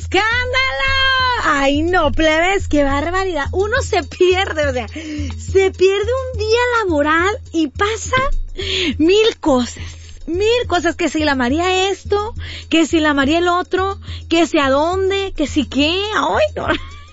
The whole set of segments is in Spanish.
¡Escándalo! Ay, no, plebes, qué barbaridad. Uno se pierde, o sea, se pierde un día laboral y pasa mil cosas, que si la María esto, que si la María el otro, que si a dónde, que si qué, ay, no.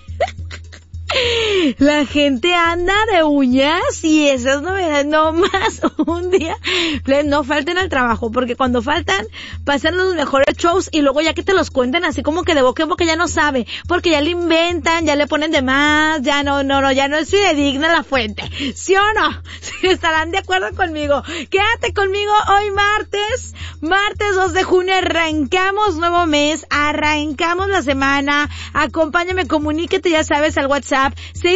La gente anda de uñas y esas novedades, no más un día, no falten al trabajo, porque cuando faltan, pasan los mejores shows y luego ya que te los cuentan así como que de boca en boca ya no sabe, porque ya le inventan, ya le ponen de más, ya no es fidedigna la fuente, ¿sí o no? ¿Sí estarán de acuerdo conmigo? Quédate conmigo hoy martes 2 de junio, arrancamos nuevo mes, arrancamos la semana, acompáñame, comuníquete, ya sabes, al WhatsApp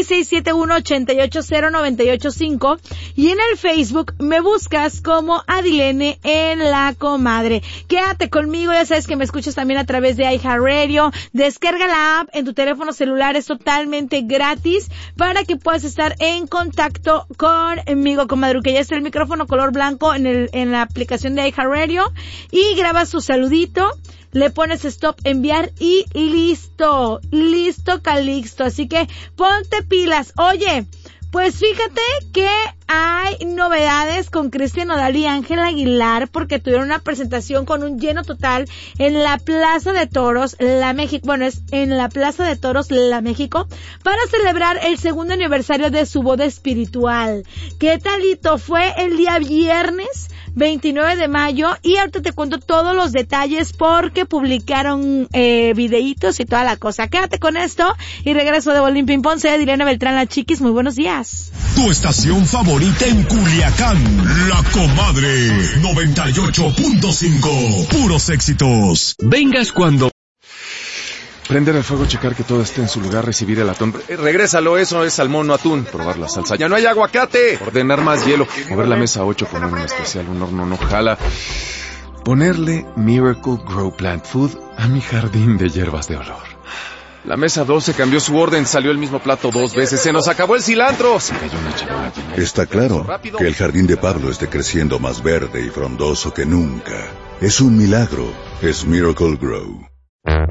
6671-880-985 y en el Facebook me buscas como Adilene en la Comadre. Quédate conmigo, ya sabes que me escuchas también a través de iHeartRadio. Descarga la app en tu teléfono celular, es totalmente gratis para que puedas estar en contacto conmigo, comadre, que ya está el micrófono color blanco en la aplicación de iHeartRadio y grabas tu saludito. Le pones stop, enviar y listo, Calixto. Así que ponte pilas. Oye, pues fíjate que hay novedades con Cristian Nodal y Ángel Aguilar porque tuvieron una presentación con un lleno total en la Plaza de Toros, La México. Bueno, es en la Plaza de Toros, La México, para celebrar el 2º aniversario de su boda espiritual. ¿Qué talito? Fue el día viernes 29 de mayo y ahorita te cuento todos los detalles porque publicaron videitos y toda la cosa. Quédate con esto y regreso de Bolín Ping Pong. Soy Adilene Beltrán, la Chiquis. Muy buenos días. Tu estación favorita en Culiacán, La Comadre 98.5. Puros éxitos. Vengas cuando... Prender el fuego, checar que todo esté en su lugar, recibir el atún. Regrésalo, eso es salmón, no atún. Probar la salsa. ¡Ya no hay aguacate! Ordenar más hielo. Mover la mesa 8, poner un especial, un horno no jala. Ponerle Miracle Grow Plant Food a mi jardín de hierbas de olor. La mesa 12 cambió su orden, salió el mismo plato 2 veces. ¡Se nos acabó el cilantro! Se cayó una charola. Está claro que el jardín de Pablo esté creciendo más verde y frondoso que nunca. Es un milagro. Es Miracle Grow.